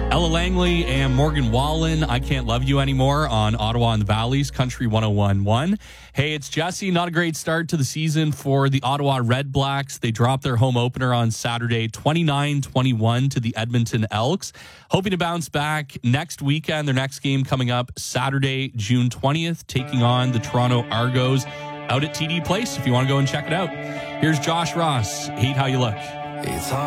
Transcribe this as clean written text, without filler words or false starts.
Ella Langley and Morgan Wallen, I Can't Love You Anymore on Ottawa and the Valley's Country 101.1. Hey, it's Jesse. Not a great start to the season for the Ottawa Red Blacks. They dropped their home opener on Saturday, 29-21 to the Edmonton Elks. Hoping to bounce back next weekend. Their next game coming up Saturday, June 20th, taking on the Toronto Argos out at TD Place if you want to go and check it out. Here's Josh Ross. Hate How You Look. It's hard.